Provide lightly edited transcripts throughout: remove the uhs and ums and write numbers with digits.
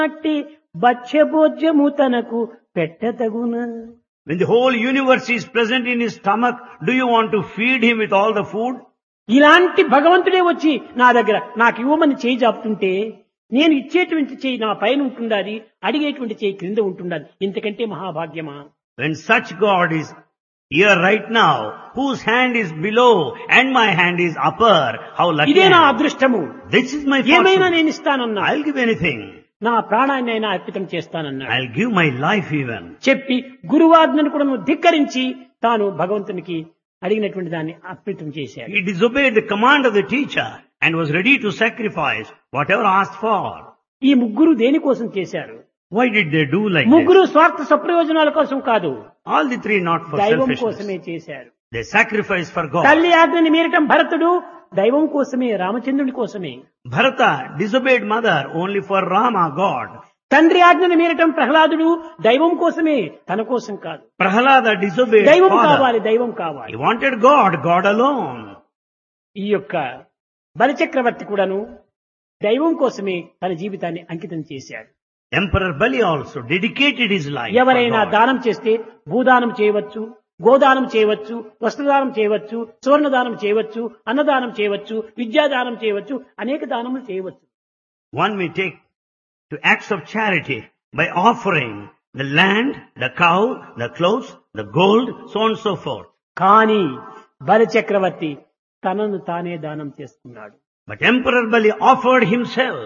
అట్టి భక్ష్యభోజ్యము తనకు పెట్టతగున. When the whole universe is present in his stomach, do you want to feed him with all the food? ఇలాంటి భగవంతుడే వచ్చి నా దగ్గర నాకు ఇవ్వమని చేయి జాపుతుంటే నేను ఇచ్చేటువంటి చేయి నా పైన ఉంటుండాలి, అడిగేటువంటి చేయి క్రింద ఉంటుండాలి. ఇంతకంటే మహాభాగ్యమా? When such God is here right now, whose hand is below and my hand is upper, how lucky ఇదే I నా am. అదృష్టము. This is my ఏమైనా fortune. నేను ఇస్తానన్నా, I'll give anything. నా ప్రాణాన్ని అయినా అర్పితం చేస్తానన్నా I'll give my life even. చెప్పి గురువాజ్ఞను కూడా ధిక్కరించి తాను భగవంతునికి అడిగినటువంటి దాన్ని అర్పితం చేశాడు. He disobeyed the command of the teacher and was ready to sacrifice whatever asked for. ఈ ముగ్గురు దేనికోసం చేశారు? Why did they do like this? ముగ్గురు స్వార్థ సప్రయోజనాల కోసం కాదు, All the three not for దైవం selfishness. కోసమే చేశారు. They sacrifice for God. తల్లి ఆజ్ఞని మీరటం భరతుడు దైవం కోసమే, రామచంద్రుని కోసమే. Bharata disobeyed mother only for Rama, God. తండ్రి ఆజ్ఞని మీరటం ప్రహ్లాదుడు దైవం కోసమే, తన కోసం కాదు. Prahalada disobeyed దైవం father. కావాలి, దైవం కావాలి. He wanted God, God alone. ఈ యొక్క బలిచక్రవర్తి కూడాను దైవం కోసమే తన జీవితాన్ని అంకితం చేశాడు. Emperor Bali also dedicated his life ఎవరైనా for God. దానం చేస్తే భూదానం చేయవచ్చు, గోదానం చేయవచ్చు, వస్త్రదానం చేయవచ్చు, సువర్ణదానం చేయవచ్చు, అన్నదానం చేయవచ్చు, విద్యాదానం చేయవచ్చు, అనేక దానములు చేయవచ్చు. One may take to acts of charity by offering the land, the cow, the clothes, the gold, so on and so forth. కానీ బలిచక్రవర్తి తనను తానే దానం చేసుకున్నాడు. But Emperor Bali offered himself.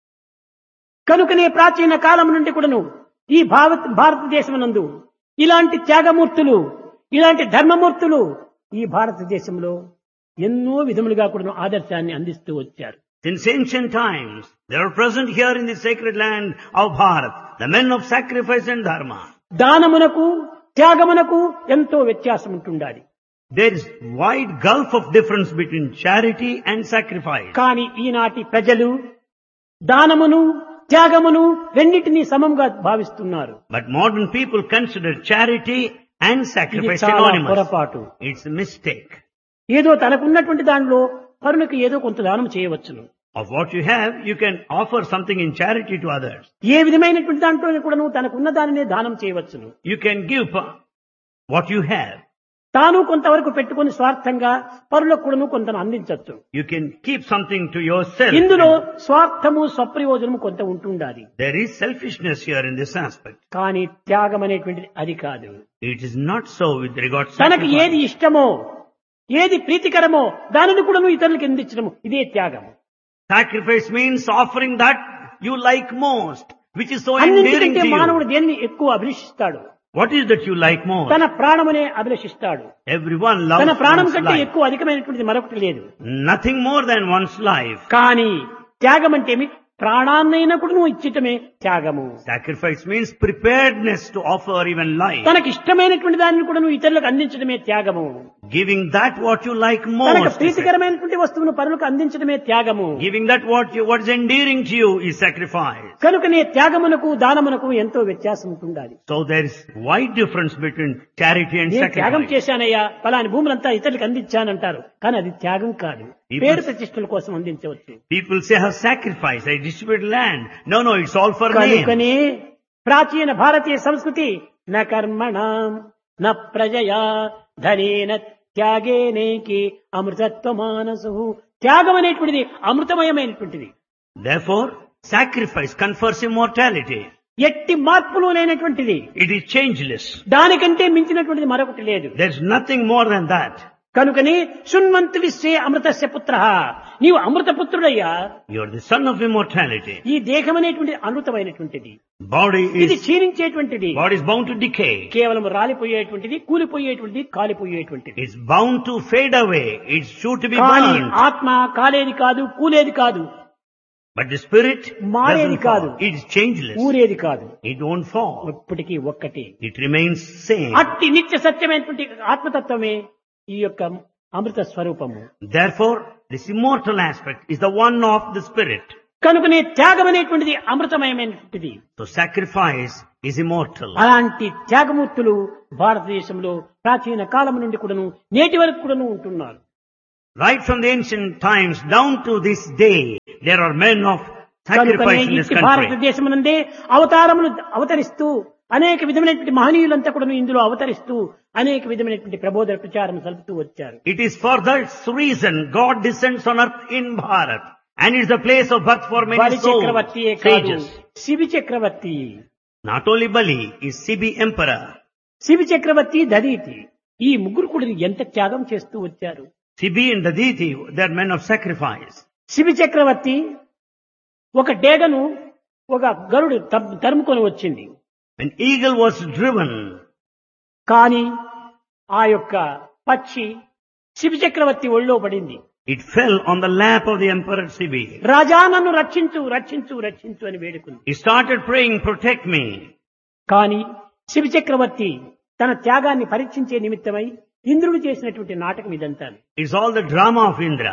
కనుకనే ప్రాచీన కాలం నుండి కూడాను ఈ భారతదేశమునందు ఇలాంటి త్యాగమూర్తులు, ఇలాంటి ధర్మమూర్తులు ఈ భారతదేశంలో ఎన్నో విధములుగా కూడాను ఆదర్శాన్ని అందిస్తూ వచ్చారు. Since ancient times, they are present here in the sacred land of Bharat, the men of sacrifice and dharma. దానమునకు త్యాగమునకు ఎంతో వ్యత్యాసం ఉంటుండాలి. There is wide gulf of difference between charity and sacrifice. కానీ ఈనాటి ప్రజలు దానమును త్యాగమును రెండింటినీ సమంగా భావిస్తున్నారు. But modern people consider charity and ఇది sacrifice చాలా synonymous. పొరపాటు. It's a mistake. ఏదో తనకున్నటువంటి దానిలో పరునికి ఏదో కొంత దానం చేయవచ్చును. Of what you have, you can offer something in charity to others. ఏ విధమైనటువంటి దాంట్లో కూడా తనకున్న దానినే దానం చేయవచ్చును. You can give what you have. తాను కొంతవరకు పెట్టుకొని స్వార్థంగా పరులకు కూడాను కొంత అందించవచ్చు. You can keep something to yourself. ఇందులో స్వార్థము స్వప్రయోజనము కొంత ఉంటుండాలి. There is selfishness here in this aspect. కానీ త్యాగం అనేటువంటిది అది కాదు. It is not so with regard to తనకు sacrifice. ఏది ఇష్టమో, ఏది ప్రీతికరమో దానిని కూడాను ఇతరులకు అందించడము, ఇదే త్యాగము. Sacrifice means offering that you like most, which is so endearing అన్నింటికంటే to మానవుడు you. దేన్ని ఎక్కువ అభిలషిస్తాడు? What is that you like most? తన ప్రాణమునే అభిలషిస్తాడు. Everyone loves తన ప్రాణం one's కంటే life. ఎక్కువ అధికమైనటువంటిది మరొకటి లేదు. Nothing more than one's life. కానీ త్యాగం అంటే ఏమి? ప్రాణాన్నైనా కూడా నువ్వు ఇచ్చటమే త్యాగము. Sacrifice means preparedness to offer even life. తనకు ఇష్టమైనటువంటి దానిని కూడా నువ్వు ఇతరులకు అందించడమే త్యాగము. Giving that what you like తనకు most. ప్రీతికరమైనటువంటి వస్తువును పరులకు అందించడమే త్యాగము. Giving that what is endearing to you is sacrifice. కనుకనే త్యాగమునకు దానమునకు ఎంతో వ్యత్యాసం ఉంటుండాలి. So there is wide difference between charity and నేను త్యాగం sacrifice. చేశానయ్యా, ఫలాని భూములంతా ఇతరులకు అందించానంటారు. కానీ అది త్యాగం కాదు. పేరు ప్రతిష్టల కోసం అందించవచ్చు. People say, I have sacrificed, I distribute land. No, it's all for name. కనుకనే ప్రాచీన భారతీయ సంస్కృతి న కర్మణాం న ప్రజయా ధనేన త్యాగేనేకి అమృతత్వమానసు. త్యాగం అనేటువంటిది అమృతమయమైనటువంటిది. Therefore, sacrifice confers immortality. ఎట్టి మార్పులు లేనటువంటిది. It is changeless. దానికంటే మించినటువంటిది మరొకటి లేదు. There is nothing more than that. కనుకని శృణ్వంతుడిస్తే అమృతస్య పుత్ర, నీవు అమృతపుత్రుడయ్యా. You are the son of immortality. ఈ దేహం అనేటువంటిది అమృతమైనటువంటిది. Body ఇది is క్షీణించేటువంటిది. bound to decay. కేవలం రాలిపోయేటువంటిది, కూలిపోయేటువంటిది, కాలిపోయేటువంటిది. It's bound to fade away. It's sure to be కానీ burned. ఆత్మ కాలేది కాదు, కూలేది కాదు, But the spirit మారేది doesn't కాదు, fall. It is changeless. ఊరేది కాదు, It won't fall. ఇప్పటికీ ఒక్కటి. It remains same. అట్టి నిత్య సత్యమైనటువంటి ఆత్మతత్వమే ఈ యొక్క అమృత స్వరూపము. Therefore, this immortal aspect is the one of the spirit. కనుకనే త్యాగం అనేటువంటిది అమృతమయమైనటువంటిది. So sacrifice is immortal. అలాంటి త్యాగమూర్తులు భారతదేశంలో ప్రాచీన కాలం నుండి కూడాను నేటి వరకు కూడాను ఉంటున్నారు. Right from the ancient times down to this day, there are men of sacrifice in this country. భారతదేశమునందే అవతారములు అవతరిస్తూ అనేక విధమైనటువంటి మహనీయులంతా కూడా ఇందులో అవతరిస్తూ అనేక విధమైనటువంటి ప్రబోధన ప్రచారం సలుపుతూ వచ్చారు. It is for that reason God descends on earth in Bharat, and it's the place of birth for many బలి souls, చక్రవర్తియే కాదు, sages. Shibi Chakravarthi. Not only Bali is Sibi emperor. Shibi చక్రవర్తి, దదీతి, ఈ ముగ్గురు కూడా ఎంత త్యాగం చేస్తూ వచ్చారు. Sibi and Daditi, they are men of sacrifice. Shibi చక్రవర్తి ఒక డేగను ఒక గరుడు తరుముకొని వచ్చింది. An eagle was driven, కానీ ఆ యొక్క పక్షి శిబి చక్రవర్తి ఒళ్ళో పడింది. it fell on the lap of the emperor Sibi. రాజా నన్ను రక్షించు రక్షించు రక్షించు అని వేడుకుంది. He started praying, protect me. కానీ శిబి చక్రవర్తి తన త్యాగాన్ని పరీక్షించే నిమిత్తమై ఇంద్రుడు చేసినటువంటి నాటకం ఇదంతా. It's all the drama of Indra.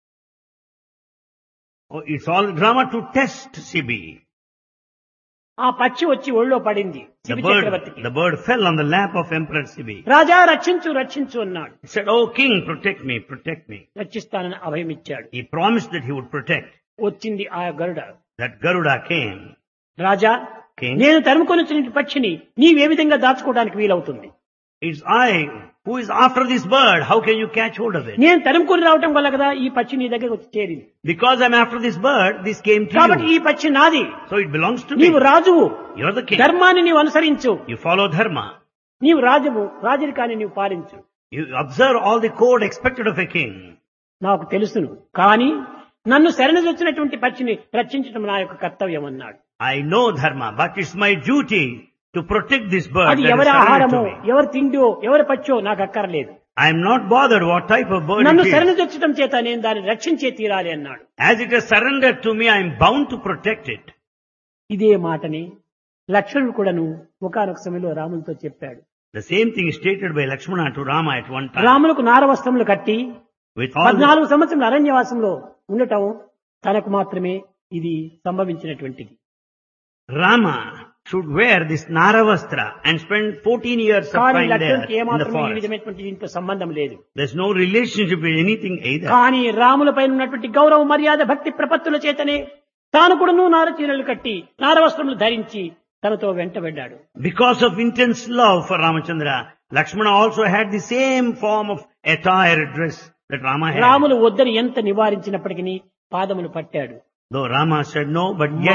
Oh, it's all the drama to test Sibi. ఆ పక్షి వచ్చి ఒళ్ళో పడింది శిబి చక్రవర్తికి. The bird fell on the lap of Emperor Sibi. రాజా రక్షించు రక్షించు అన్నాడు. He said, "Oh king, protect me, protect me." రక్షిస్తానని అభయం ఇచ్చాడు. He promised that he would protect. వచ్చింది ఆ గరుడ. That Garuda came. Raja, King, నేను తరుముకొని వచ్చిన పక్షిని నీవే విధంగా దాచుకోవడానికి వీలవుతుంది? it's I who is after this bird. How can you catch hold of it? నేను తరుముకొని రావటం వల్ల కదా ఈ పక్షి నీ దగ్గర వచ్చి చేరింది. Because I'm after this bird, this came to కాబట్టి you. ఈ పక్షి నాది. So it belongs to me. నీవు రాజువు, You're the king. ధర్మాన్ని నీవు అనుసరించు. You follow dharma. నీవు రాజువు, రాజరికాన్ని నీవు పాలించు. You observe all the code expected of a king. నాకు తెలుసును, కానీ నన్ను శరణజొచ్చినటువంటి పక్షిని రక్షించడం నా యొక్క కర్తవ్యం అన్నాడు. I know dharma, but it's my duty to protect this bird అది that is ఎవరి surrendered ఆహారమో, to me. ఎవరి తిండో, ఎవరి పచ్చో నాకు అక్కర్లేదు. I am not bothered what type of bird నన్ను it is. శరణజొచ్చడం చేత నేను దాన్ని రక్షించే తీరాలి అన్నాడు. As it has surrendered to me, I am bound to protect it. ఇదే మాటని లక్ష్మణుడు కూడాను ఒకానొక సమయంలో రామునితో చెప్పాడు. The same thing is stated by Lakshmana to Rama at one time. రాములకు నారవస్త్రములు కట్టి With all 14 సంవత్సరాల అరణ్యవాసంలో ఉండటం తనకు మాత్రమే ఇది సంభవించినటువంటిది. Rama should wear this Naravastra and spend 14 years of కానీ time there లక్ష్మణుడికి in the ఏమాత్రం ఈ forest. విధమైనటువంటి దీంతో సంబంధం లేదు. There's no relationship with anything either. కానీ రాములపై ఉన్నటువంటి గౌరవ మర్యాద భక్తి ప్రపత్తుల చేతనే తాను కూడాను నారచీరలు కట్టి నారవస్త్రములు ధరించి తనతో వెంటబడ్డాడు. Because of intense love for Ramachandra, Lakshmana also had the same form of attire dress that Rama had. Ramulu వద్దని ఎంత నివారించినప్పటికీ పాదములు పట్టాడు. Though Rama said no, but yet